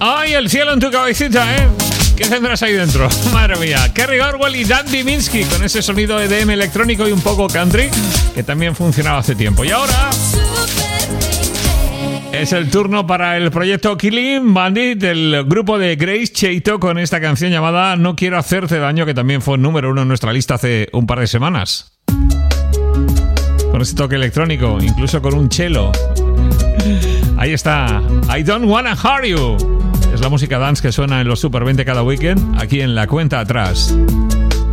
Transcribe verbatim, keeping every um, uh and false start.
¡Ay, el cielo en tu cabecita, eh! ¿Qué tendrás ahí dentro? Madre mía. Kerry Orwell y Dan Diminsky con ese sonido E D M electrónico y un poco country que también funcionaba hace tiempo. Y ahora es el turno para el proyecto Killing Bandit del grupo de Grace Cheito con esta canción llamada No quiero hacerte daño, que también fue número uno en nuestra lista hace un par de semanas. Con ese toque electrónico, incluso con un cello. Ahí está. I don't wanna hurt you. Es la música dance que suena en los Super veinte cada weekend, aquí en La Cuenta Atrás.